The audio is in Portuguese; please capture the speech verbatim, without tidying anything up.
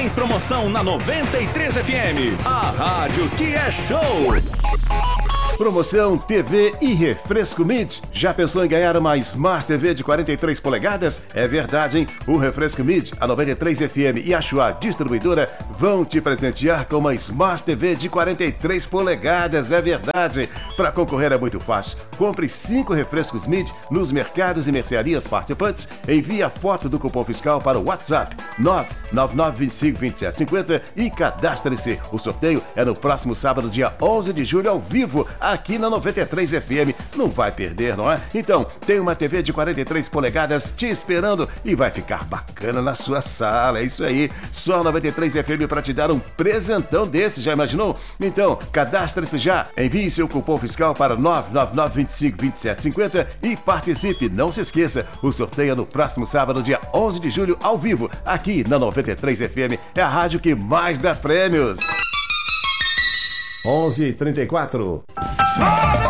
Tem promoção na noventa e três F M, a rádio que é show. Promoção T V e Refresco Mid. Já pensou em ganhar uma Smart T V de quarenta e três polegadas? É verdade, hein? O Refresco Mid, a noventa e três F M e a Shuá Distribuidora vão te presentear com uma Smart T V de quarenta e três polegadas. É verdade. Para concorrer é muito fácil. Compre cinco refrescos Mid nos mercados e mercearias participantes. Envie a foto do cupom fiscal para o WhatsApp nove nove nove dois cinco dois sete cinco zero e cadastre-se. O sorteio é no próximo sábado, dia onze de julho, ao vivo, aqui na noventa e três F M. Não vai perder, não é? Então, tem uma T V de quarenta e três polegadas te esperando e vai ficar bacana na sua sala. É isso aí. Só a noventa e três F M para te dar um presentão desse. Já imaginou? Então, cadastre-se já. Envie seu cupom fiscal para nove nove nove dois cinco dois sete cinco zero e participe. Não se esqueça, o sorteio é no próximo sábado, dia onze de julho, ao vivo, aqui na noventa e três F M. É a rádio que mais dá prêmios. onze e trinta e quatro.